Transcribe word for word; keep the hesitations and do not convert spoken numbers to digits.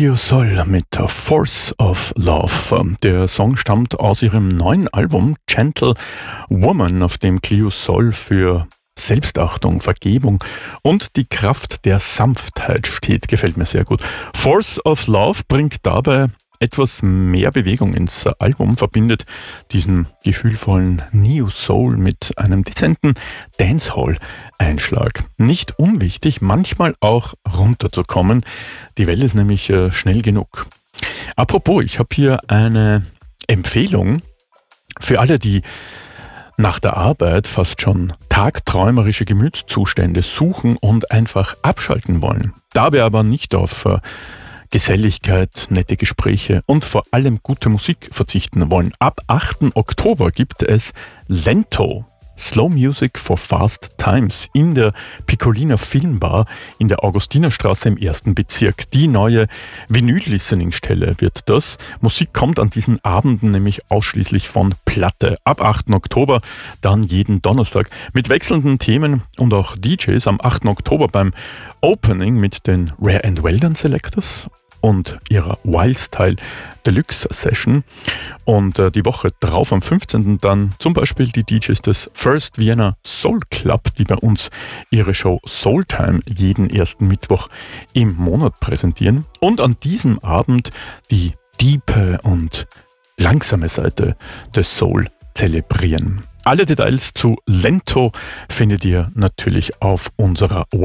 Clio Sol mit Force of Love. Der Song stammt aus ihrem neuen Album Gentle Woman, auf dem Clio Sol für Selbstachtung, Vergebung und die Kraft der Sanftheit steht. Gefällt mir sehr gut. Force of Love bringt dabei etwas mehr Bewegung ins Album, verbindet diesen gefühlvollen Neo-Soul mit einem dezenten Dancehall-Einschlag. Nicht unwichtig, manchmal auch runterzukommen. Die Welle ist nämlich äh, schnell genug. Apropos, ich habe hier eine Empfehlung für alle, die nach der Arbeit fast schon tagträumerische Gemütszustände suchen und einfach abschalten wollen. Dabei aber nicht auf äh, Geselligkeit, nette Gespräche und vor allem gute Musik verzichten wollen. Ab achten Oktober gibt es Lento, Slow Music for Fast Times in der Piccolina Filmbar in der Augustinerstraße im ersten Bezirk. Die neue Vinyl-Listening-Stelle wird das. Musik kommt an diesen Abenden nämlich ausschließlich von Platte. Ab achten Oktober, dann jeden Donnerstag mit wechselnden Themen und auch D Js. Am achten Oktober beim Opening mit den Rare and Weldon Selectors und ihrer Wildstyle Deluxe Session. Und äh, die Woche drauf, am fünfzehnten dann zum Beispiel die D Js des First Vienna Soul Club, die bei uns ihre Show Soul Time jeden ersten Mittwoch im Monat präsentieren. Und an diesem Abend die diepe und langsame Seite des Soul zelebrieren. Alle Details zu Lento findet ihr natürlich auf unserer